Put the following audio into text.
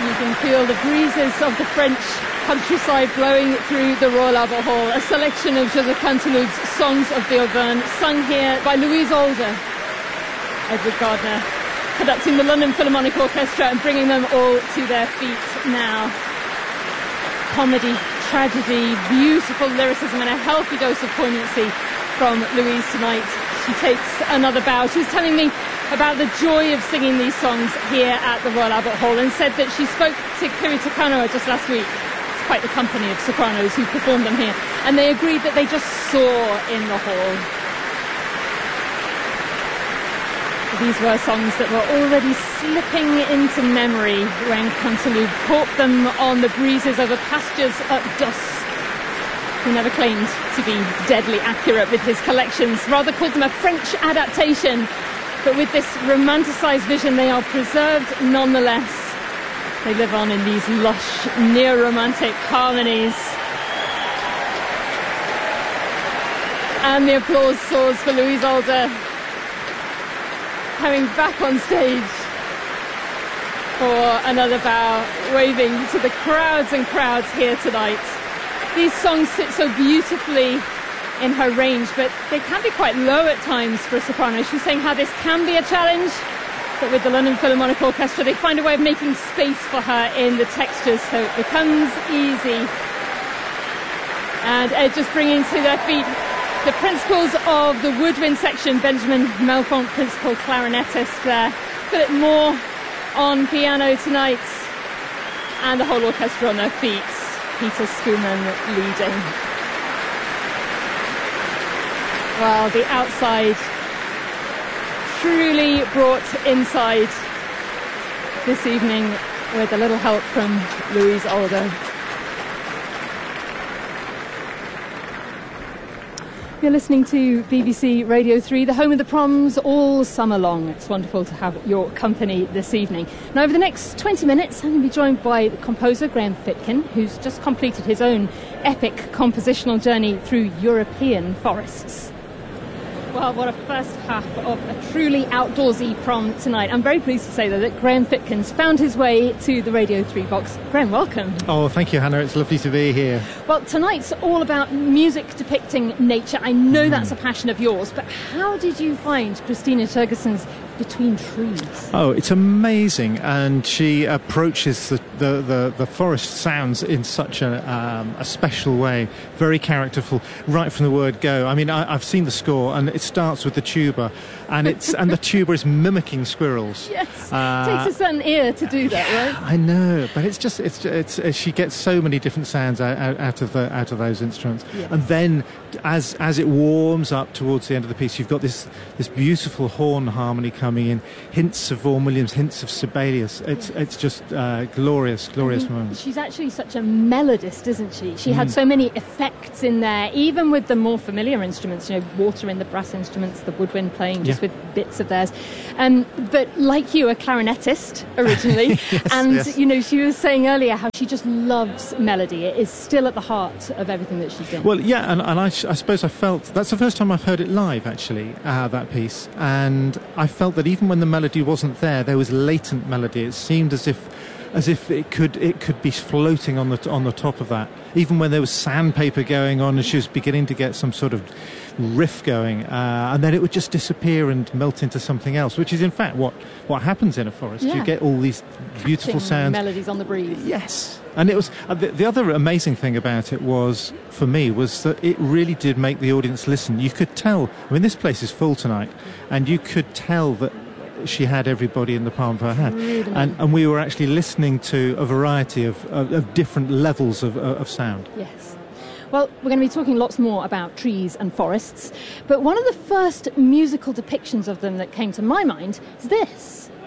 You can feel the breezes of the French countryside blowing through the Royal Albert Hall. A selection of Joseph Canteloup's Songs of the Auvergne, sung here by Louise Alder, Edward Gardner, conducting the London Philharmonic Orchestra and bringing them all to their feet now. Comedy, tragedy, beautiful lyricism and a healthy dose of poignancy from Louise tonight. She takes another bow. She was telling me about the joy of singing these songs here at the Royal Albert Hall and said that she spoke to Kirita Kanoa just last week. It's quite the company of sopranos who performed them here, and they agreed that they just soar in the hall. These were songs that were already slipping into memory when Canteloup caught them on the breezes over pastures at Dus. He never claimed to be deadly accurate with his collections, rather called them a French adaptation. But with this romanticised vision, they are preserved nonetheless. They live on in these lush, neo-romantic harmonies. And the applause soars for Louise Alder, coming back on stage for another bow, waving to the crowds and crowds here tonight. These songs sit so beautifully in her range, but they can be quite low at times for a soprano. She was saying how this can be a challenge, but with the London Philharmonic Orchestra, they find a way of making space for her in the textures, so it becomes easy. And just bringing to their feet the principals of the woodwind section, Benjamin Melfont, principal clarinetist there, Philip Moore on piano tonight, and the whole orchestra on their feet, Peter Schumann leading. Well, the outside truly brought inside this evening with a little help from Louise Alder. You're listening to BBC Radio 3, the home of the proms all summer long. It's wonderful to have your company this evening. Now, over the next 20 minutes, I'm going to be joined by the composer Graham Fitkin, who's just completed his own epic compositional journey through European forests. Well, what a first half of a truly outdoorsy prom tonight. I'm very pleased to say, though, that Graham Fitkin's found his way to the Radio 3 box. Graham, welcome. Oh, thank you, Hannah. It's lovely to be here. Well, tonight's all about music depicting nature. I know that's a passion of yours, but how did you find Christina Sjurgensen's Between Trees? Oh, it's amazing, and she approaches the forest sounds in such a special way, very characterful, right from the word go. I mean, I've seen the score, and it starts with the tuba, and the tuba is mimicking squirrels. Yes, it takes a certain ear to do that, right? I know, but it's she gets so many different sounds out of those instruments, yes. And then as it warms up towards the end of the piece, you've got this beautiful horn harmony coming in, hints of Vaughan Williams, hints of Sibelius. It's just glorious moment. She's actually such a melodist, isn't she? She had so many effects in there, even with the more familiar instruments, water in the brass instruments, the woodwind playing just with bits of theirs. But like you, a clarinetist originally, yes. She was saying earlier how she just loves melody. It is still at the heart of everything that she's doing. Well, yeah, and I suppose I felt that's the first time I've heard it live, actually, that piece, and I felt that even when the melody wasn't there was latent melody. It seemed as if it could be floating on the top of that, even when there was sandpaper going on and she was beginning to get some sort of riff going, and then it would just disappear and melt into something else, which is in fact what happens in a forest. You get all these beautiful sounds, melodies on the breeze. Yes. And it was the other amazing thing about it was that it really did make the audience listen. You could tell, I mean, this place is full tonight, and you could tell that she had everybody in the palm of her hand. Really? And we were actually listening to a variety of different levels of sound. Yes. Well, we're going to be talking lots more about trees and forests, but one of the first musical depictions of them that came to my mind is this.